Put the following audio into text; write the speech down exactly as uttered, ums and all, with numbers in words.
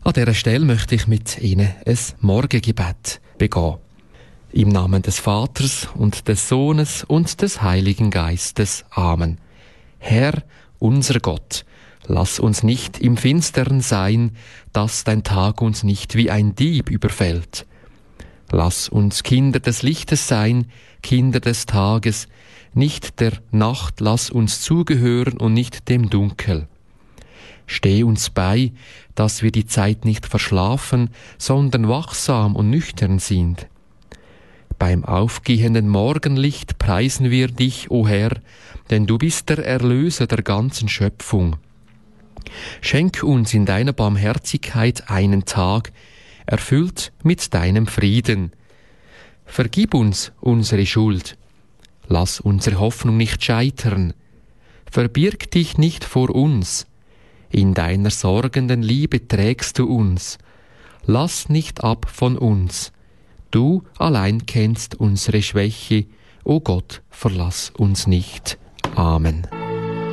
An dieser Stelle möchte ich mit Ihnen ein Morgengebet begehen. Im Namen des Vaters und des Sohnes und des Heiligen Geistes. Amen. Herr, unser Gott, lass uns nicht im Finstern sein, dass dein Tag uns nicht wie ein Dieb überfällt. Lass uns Kinder des Lichtes sein, Kinder des Tages, nicht der Nacht lass uns zugehören und nicht dem Dunkel. Steh uns bei, dass wir die Zeit nicht verschlafen, sondern wachsam und nüchtern sind. Beim aufgehenden Morgenlicht preisen wir dich, o Herr, denn du bist der Erlöser der ganzen Schöpfung. Schenk uns in deiner Barmherzigkeit einen Tag, erfüllt mit deinem Frieden. Vergib uns unsere Schuld. Lass unsere Hoffnung nicht scheitern. Verbirg dich nicht vor uns. In deiner sorgenden Liebe trägst du uns. Lass nicht ab von uns. Du allein kennst unsere Schwäche. O Gott, verlass uns nicht. Amen.